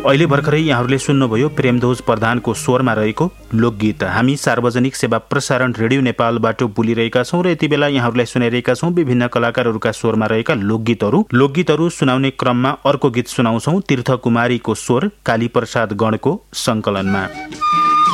अहिले भर्खरै यहाँहरूले सुन्नुभयो प्रेमध्वज प्रधानको स्वरमा रहेको लोकगीत। हामी सार्वजनिक सेवा प्रसारण रेडियो नेपालबाट बोलिरहेका छौँ र यति बेला यहाँहरूलाई सुनाइरहेका छौँ विभिन्न कलाकारहरूका स्वरमा रहेका लोकगीतहरू सुनाउने क्रममा अर्को गीत सुनाउँछौँ तीर्थ कुमारीको स्वर कालीप्रसाद गणको सङ्कलनमा।